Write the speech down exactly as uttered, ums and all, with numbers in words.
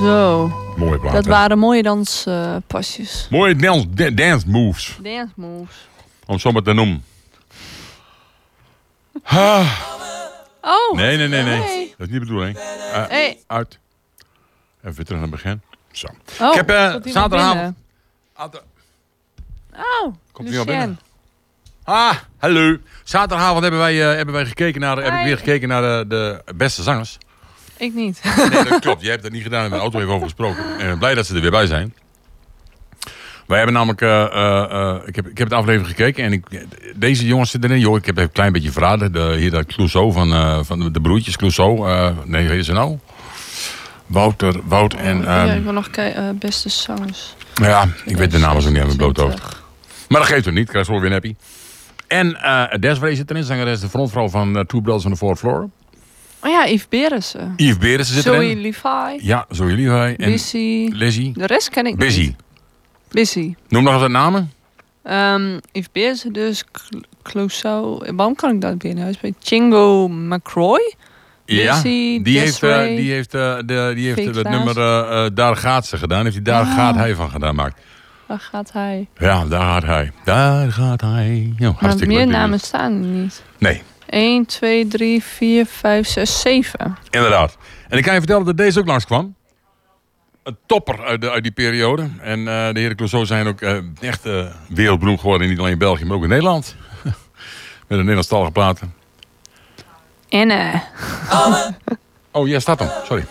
Zo. Mooie plaat. Dat hè? waren mooie danspasjes. Mooie dance, da- dance moves. Dance moves. Om het zo maar te noemen. Ah. Oh. Nee, nee, nee, nee. Nee. Dat is niet de bedoeling. Uh, Hey. Uit. Even weer terug naar het begin. Zo. Oh, Ik heb uh, zat iemand zaterdagavond... binnen? Oh, Komt hij al Lucien. binnen? Ah, hallo. Zaterdagavond hebben wij, uh, hebben wij gekeken naar, heb ik Hi. weer gekeken naar de, de beste zangers. Ik niet. Nee, dat klopt. Jij hebt dat niet gedaan. Ik heb de auto even over gesproken. En ik ben blij dat ze er weer bij zijn. Wij hebben namelijk... Uh, uh, uh, ik, heb, ik heb het aflevering gekeken. En ik, deze jongens zitten erin. Joh, ik heb even een klein beetje verraden. De, hier dat Clouseau van, uh, van de, de broertjes Clouseau. Uh, nee, hoe heet ze nou? Wouter, Wout en... Um, ja, ik wil nog kijken. Uh, beste zangers. ja, ik weet de namen zo niet aan mijn bloot hoofd. twintig. Maar dat geeft het niet. Ik krijg zo weer een happy. En uh, Desiree zit erin. Zangeres, de frontvrouw van uh, Two Brothers on the Fourth Floor. Oh ja, Yves Berensen. Yves Berensen zit Zoe erin. Levi. Ja, Zoe Levi. En Busy. Lizzie. De rest ken ik Busy. niet. Busy. Noem nog eens wat namen. Um, Yves Berensen dus. Clouseau. Waarom kan ik dat binnen huis? Chingo McCroy. Ja, Busy, die heeft, uh, Desiree, die heeft, uh, de, die heeft Fake uh, het Klaas. nummer uh, uh, Daar gaat ze gedaan. Heeft hij Daar Oh. gaat hij van gedaan maakt. Waar gaat hij? Ja, daar gaat hij. Daar gaat hij. Ja, Maar hartstikke meer leuk. namen staan er niet. Nee, één, twee, drie, vier, vijf, zes, zeven. inderdaad. En ik kan je vertellen dat deze ook langskwam. Een topper uit, de, uit die periode. En uh, de heren Clouseau zijn ook uh, echt uh, wereldberoemd geworden. Niet alleen in België, maar ook in Nederland. Met een Nederlandstalige platen. En eh. Oh, ja, staat hem. Sorry.